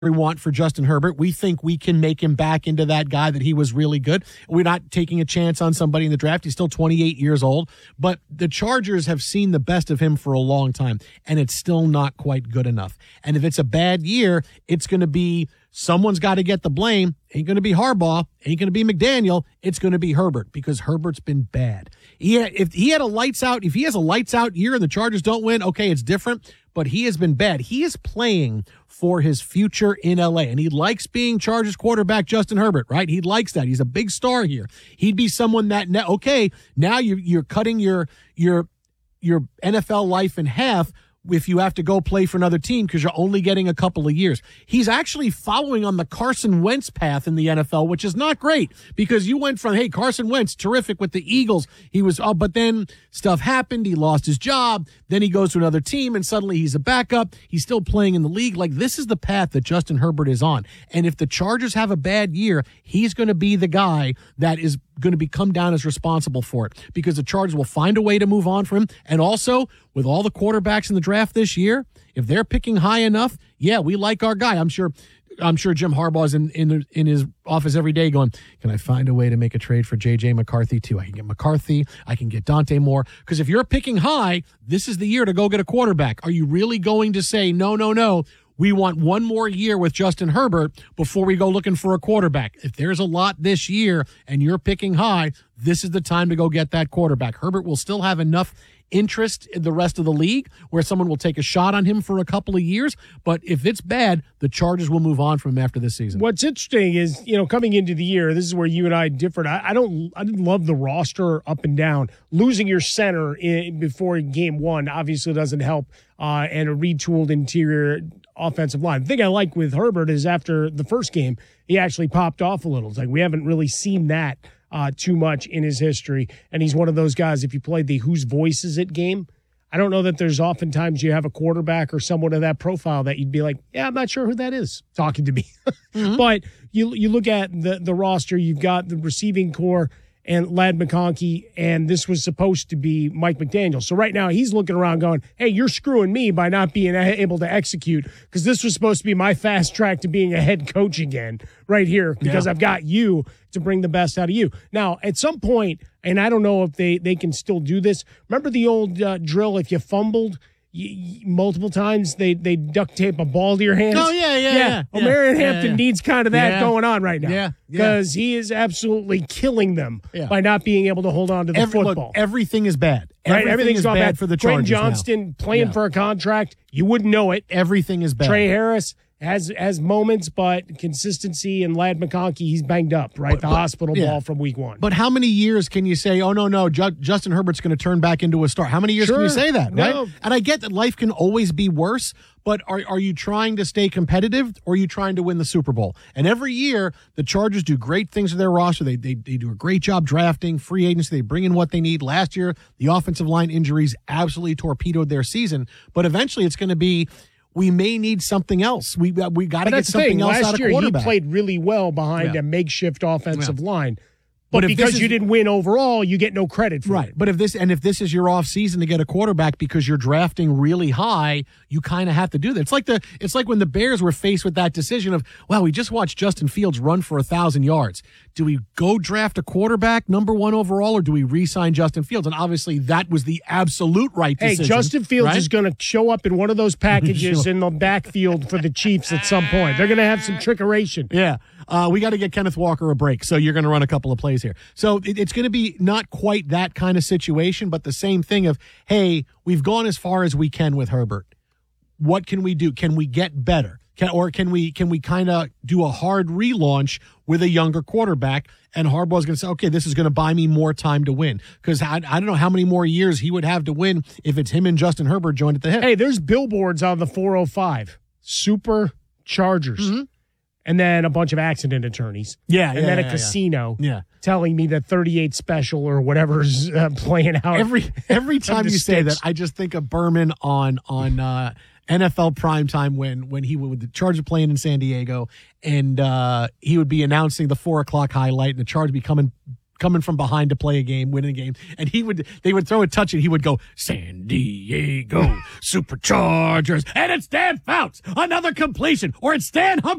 we want for Justin Herbert. We think we can make him back into that guy that he was really good. We're not taking a chance on somebody in the draft. He's still 28 years old, but the Chargers have seen the best of him for a long time, and it's still not quite good enough. And if it's a bad year, it's going to be someone's got to get the blame. Ain't going to be Harbaugh. Ain't going to be McDaniel. It's going to be Herbert because Herbert's been bad. If he has a lights out year and the Chargers don't win, okay, it's different. But he has been bad. He is playing for his future in L.A., and he likes being Chargers quarterback Justin Herbert, right? He likes that. He's a big star here. He'd be someone that, now you're cutting your NFL life in half if you have to go play for another team because you're only getting a couple of years. He's actually following on the Carson Wentz path in the NFL, which is not great because you went from, hey, Carson Wentz, terrific with the Eagles. He was, but then stuff happened. He lost his job. Then he goes to another team and suddenly he's a backup. He's still playing in the league. Like, this is the path that Justin Herbert is on. And if the Chargers have a bad year, he's going to be the guy that is going to come down as responsible for it because the Chargers will find a way to move on from him. And also, with all the quarterbacks in the draft this year, if they're picking high enough, yeah, we like our guy. I'm sure Jim Harbaugh's in his office every day going, can I find a way to make a trade for J.J. McCarthy too? I can get McCarthy. I can get Dante Moore. Because if you're picking high, this is the year to go get a quarterback. Are you really going to say, no, we want one more year with Justin Herbert before we go looking for a quarterback? If there's a lot this year and you're picking high, this is the time to go get that quarterback. Herbert will still have enough interest in the rest of the league where someone will take a shot on him for a couple of years. But if it's bad, the Chargers will move on from him after this season. What's interesting is, coming into the year, this is where you and I differed. I didn't love the roster up and down. Losing your center before game one obviously doesn't help, and a retooled interior offensive line. The thing I like with Herbert is after the first game, he actually popped off a little. It's like we haven't really seen that too much in his history. And he's one of those guys, if you played the whose voice is it game, I don't know that there's oftentimes you have a quarterback or someone of that profile that you'd be like, yeah, I'm not sure who that is talking to me. Mm-hmm. But you look at the roster, you've got the receiving core and Ladd McConkey, and this was supposed to be Mike McDaniel. So right now he's looking around going, hey, you're screwing me by not being able to execute because this was supposed to be my fast track to being a head coach again right here because I've got you to bring the best out of you. Now, at some point, and I don't know if they can still do this, remember the old drill, if you fumbled multiple times, they duct tape a ball to your hands? Oh, yeah. Well, Marion Hampton needs kind of that going on right now. Yeah. Because he is absolutely killing them by not being able to hold on to the football. Look, everything is bad. Right? Everything's bad for the Chargers. Quentin Johnston playing for a contract, you wouldn't know it. Everything is bad. Trey Harris has moments, but consistency, and Ladd McConkey, he's banged up, right? The hospital ball from week one. But how many years can you say, oh, no, Justin Herbert's going to turn back into a star? How many years can you say that, right? No. And I get that life can always be worse, but are you trying to stay competitive or are you trying to win the Super Bowl? And every year, the Chargers do great things with their roster. They do a great job drafting, free agency. They bring in what they need. Last year, the offensive line injuries absolutely torpedoed their season. But eventually, it's going to be, we may need something else. We got to get something else out of quarterback. Last year, he played really well behind a makeshift offensive line. But because you didn't win overall, you get no credit for it. But if this is your off season to get a quarterback because you're drafting really high, you kind of have to do that. It's like when the Bears were faced with that decision of, wow, we just watched Justin Fields run for 1,000 yards. Do we go draft a quarterback number 1 overall, or do we re-sign Justin Fields? And obviously that was the absolute right decision. Hey, Justin Fields is going to show up in one of those packages in the backfield for the Chiefs at some point. They're going to have some trickeration. Yeah. We got to get Kenneth Walker a break, so you're going to run a couple of plays here. So it's going to be not quite that kind of situation, but the same thing of, hey, we've gone as far as we can with Herbert. What can we do? Can we get better? Can we kind of do a hard relaunch with a younger quarterback? And Harbaugh's going to say, okay, this is going to buy me more time to win. Because I don't know how many more years he would have to win if it's him and Justin Herbert joined at the hip. Hey, there's billboards on the 405. Super Chargers. Mm-hmm. And then a bunch of accident attorneys. And then a casino telling me that 38 special or whatever's playing out. Every time you say that, I just think of Berman on NFL primetime when he would the Chargers playing in San Diego, and he would be announcing the 4 o'clock highlight, and the Chargers be coming coming from behind to play a game, winning a game, and they would throw a touch and he would go, San Diego Superchargers, and it's Dan Fouts, another completion, or it's Dan Humphrey.